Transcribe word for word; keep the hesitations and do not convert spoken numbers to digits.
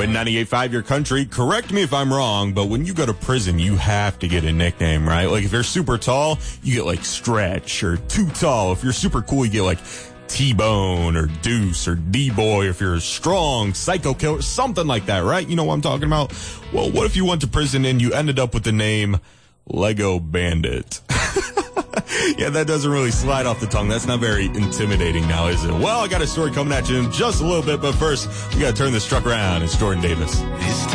Win ninety-eight point five Your Country. Correct me if I'm wrong, but when you go to prison, you have to get a nickname, right? Like if you're super tall, you get like Stretch, or Too Tall. If you're super cool, you get like T-Bone or Deuce or D-Boy. If you're strong, Psycho Killer, something like that, right? You know what I'm talking about? Well, what if you went to prison and you ended up with the name Lego Bandit? Yeah, that doesn't really slide off the tongue. That's not very intimidating now, is it? Well, I got a story coming at you in just a little bit, but first, we got to turn this truck around. It's Jordan Davis.